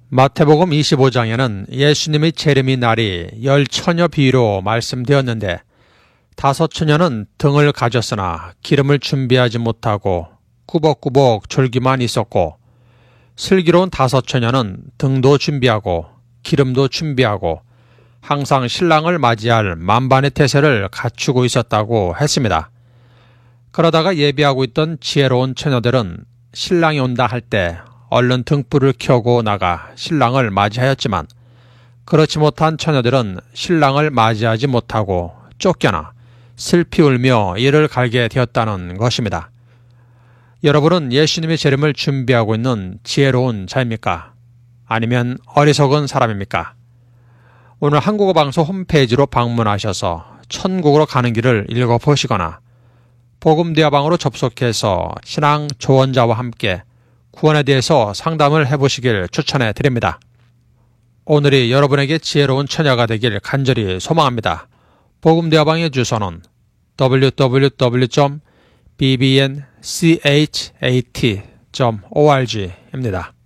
마태복음 25장에는 예수님의 재림의 날이 열 처녀 비유로 말씀되었는데, 다섯 처녀는 등을 가졌으나 기름을 준비하지 못하고 꾸벅꾸벅 졸기만 있었고, 슬기로운 다섯 처녀는 등도 준비하고 기름도 준비하고 항상 신랑을 맞이할 만반의 태세를 갖추고 있었다고 했습니다. 그러다가 예비하고 있던 지혜로운 처녀들은 신랑이 온다 할 때 얼른 등불을 켜고 나가 신랑을 맞이하였지만, 그렇지 못한 처녀들은 신랑을 맞이하지 못하고 쫓겨나 슬피 울며 이를 갈게 되었다는 것입니다. 여러분은 예수님의 재림을 준비하고 있는 지혜로운 자입니까? 아니면 어리석은 사람입니까? 오늘 한국어 방송 홈페이지로 방문하셔서 천국으로 가는 길을 읽어보시거나 복음대화방으로 접속해서 신앙 조언자와 함께 구원에 대해서 상담을 해보시길 추천해 드립니다. 오늘이 여러분에게 지혜로운 처녀가 되길 간절히 소망합니다. 복음대화방의 주소는 www.bbnchat.org입니다.